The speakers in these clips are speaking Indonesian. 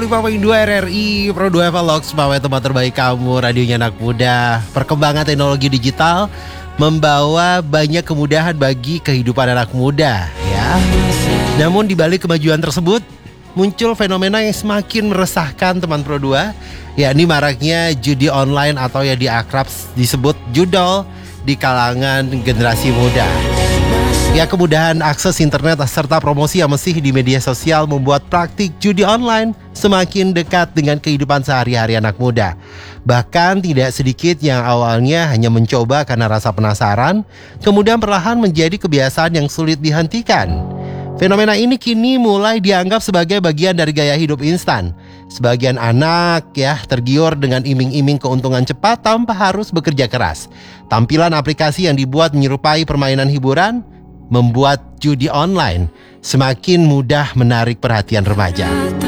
5.2 RRI Pro 2 Evalog, semuanya teman terbaik kamu, radionya anak muda. Perkembangan teknologi digital membawa banyak kemudahan bagi kehidupan anak muda, ya. Namun di balik kemajuan tersebut, muncul fenomena yang semakin meresahkan teman Pro 2, yakni maraknya judi online atau yang diakrab disebut judol di kalangan generasi muda. Ya, kemudahan akses internet serta promosi yang masih di media sosial membuat praktik judi online semakin dekat dengan kehidupan sehari-hari anak muda. Bahkan tidak sedikit yang awalnya hanya mencoba karena rasa penasaran, kemudian perlahan menjadi kebiasaan yang sulit dihentikan. Fenomena ini kini mulai dianggap sebagai bagian dari gaya hidup instan. Sebagian anak tergiur dengan iming-iming keuntungan cepat tanpa harus bekerja keras. Tampilan aplikasi yang dibuat menyerupai permainan hiburan membuat judi online semakin mudah menarik perhatian remaja.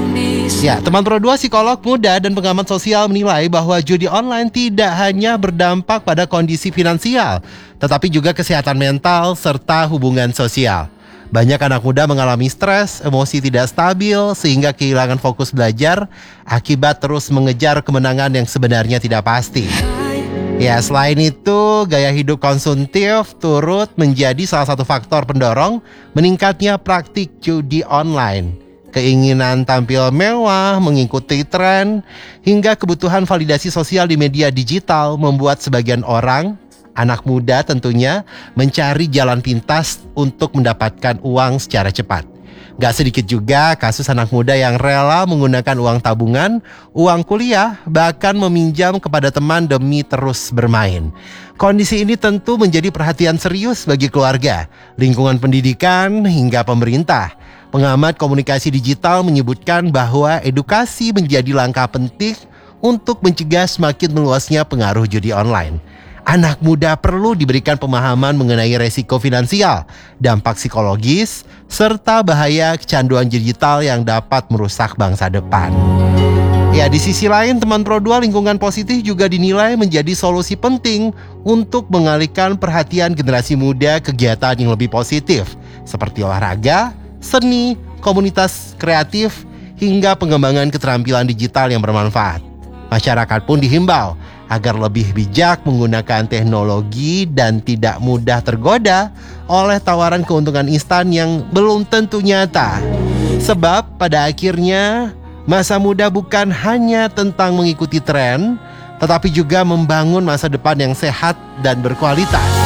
Ya, teman Pro 2 psikolog muda dan pengamat sosial menilai bahwa judi online tidak hanya berdampak pada kondisi finansial, tetapi juga kesehatan mental serta hubungan sosial. Banyak anak muda mengalami stres, emosi tidak stabil, sehingga kehilangan fokus belajar akibat terus mengejar kemenangan yang sebenarnya tidak pasti. Ya, selain itu, gaya hidup konsumtif turut menjadi salah satu faktor pendorong meningkatnya praktik judi online. Keinginan tampil mewah, mengikuti tren, hingga kebutuhan validasi sosial di media digital membuat sebagian orang, anak muda tentunya, mencari jalan pintas untuk mendapatkan uang secara cepat. Gak sedikit juga kasus anak muda yang rela menggunakan uang tabungan, uang kuliah, bahkan meminjam kepada teman demi terus bermain. Kondisi ini tentu menjadi perhatian serius bagi keluarga, lingkungan pendidikan, hingga pemerintah. Pengamat komunikasi digital menyebutkan bahwa edukasi menjadi langkah penting untuk mencegah semakin meluasnya pengaruh judi online. Anak muda perlu diberikan pemahaman mengenai resiko finansial, dampak psikologis, serta bahaya kecanduan digital yang dapat merusak bangsa depan. Ya, di sisi lain, teman Pro 2, lingkungan positif juga dinilai menjadi solusi penting untuk mengalihkan perhatian generasi muda ke kegiatan yang lebih positif, seperti olahraga, seni, komunitas kreatif, hingga pengembangan keterampilan digital yang bermanfaat. Masyarakat pun dihimbau agar lebih bijak menggunakan teknologi dan tidak mudah tergoda oleh tawaran keuntungan instan yang belum tentu nyata. Sebab pada akhirnya masa muda bukan hanya tentang mengikuti tren, tetapi juga membangun masa depan yang sehat dan berkualitas.